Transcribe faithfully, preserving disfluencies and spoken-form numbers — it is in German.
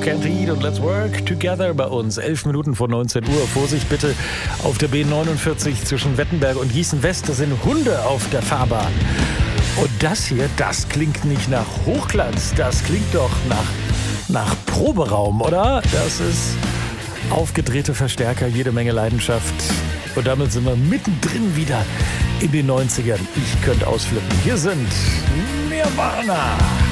Can't Eat und Let's Work Together bei uns. Elf Minuten vor neunzehn Uhr. Vorsicht bitte auf der B neunundvierzig zwischen Wettenberg und Gießen-West. Da sind Hunde auf der Fahrbahn. Und das hier, das klingt nicht nach Hochglanz. Das klingt doch nach, nach Proberaum, oder? Das ist aufgedrehte Verstärker, jede Menge Leidenschaft. Und damit sind wir mittendrin wieder in den neunzigern. Ich könnte ausflippen. Hier sind Nirvana.